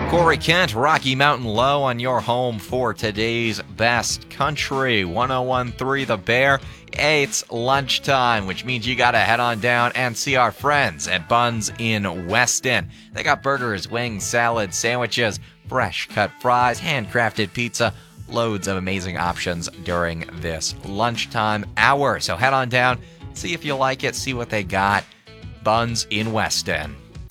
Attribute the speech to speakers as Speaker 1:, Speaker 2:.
Speaker 1: Corey Kent, Rocky Mountain Low on your home for today's best country. 101.3 The Bear. Hey, it's lunchtime, which means you gotta head on down and see our friends at Buns in Weston. They got burgers, wings, salads, sandwiches, fresh cut fries, handcrafted pizza, loads of amazing options during this lunchtime hour. So head on down, see if you like it, see what they got. Buns in Weston.